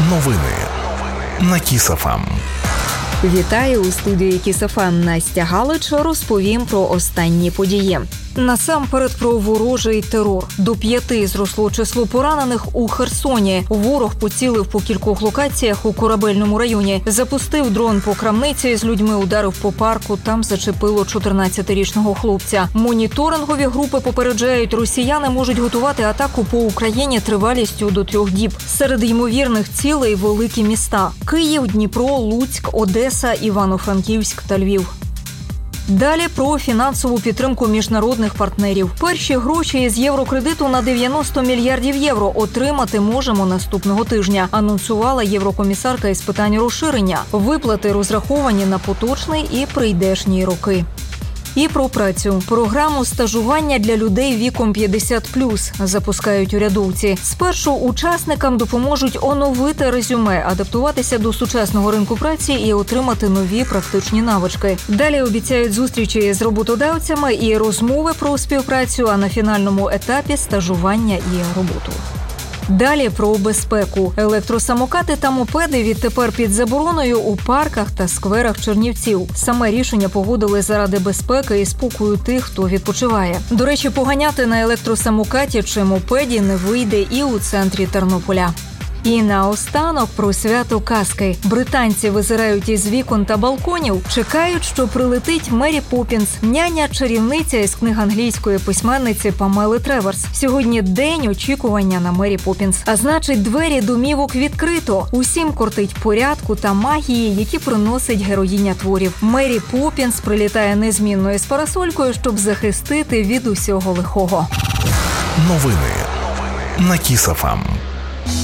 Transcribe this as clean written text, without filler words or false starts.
Новини на Кіс ФМ. Вітаю, у студії Кіс ФМ Настя Галич. Розповім про останні події. Насамперед про ворожий терор. До 5 зросло число поранених у Херсоні. Ворог поцілив по кількох локаціях у Корабельному районі. Запустив дрон по крамниці, з людьми ударив по парку, там зачепило 14-річного хлопця. Моніторингові групи попереджають, росіяни можуть готувати атаку по Україні тривалістю до 3 діб. Серед ймовірних цілей великі міста – Київ, Дніпро, Луцьк, Одеса, Івано-Франківськ та Львів. Далі про фінансову підтримку міжнародних партнерів. Перші гроші з єврокредиту на 90 мільярдів євро отримати можемо наступного тижня, анонсувала єврокомісарка із питань розширення. Виплати розраховані на поточний і прийдешні роки. І про працю. Програму стажування для людей віком 50+, запускають урядовці. Спершу учасникам допоможуть оновити резюме, адаптуватися до сучасного ринку праці і отримати нові практичні навички. Далі обіцяють зустрічі з роботодавцями і розмови про співпрацю, а на фінальному етапі стажування і роботу. Далі про безпеку. Електросамокати та мопеди відтепер під забороною у парках та скверах Чернівців. Саме рішення погодили заради безпеки і спокою тих, хто відпочиває. До речі, поганяти на електросамокаті чи мопеді не вийде і у центрі Тернополя. І наостанок про свято казки. Британці визирають із вікон та балконів, чекають, що прилетить Мері Поппінс, няня-чарівниця із книг англійської письменниці Памели Треверс. Сьогодні день очікування на Мері Поппінс. А значить, двері домівок відкрито. Усім кортить порядку та магії, які приносить героїня творів. Мері Поппінс прилітає незмінною з парасолькою, щоб захистити від усього лихого. Новини на Кіс ФМ.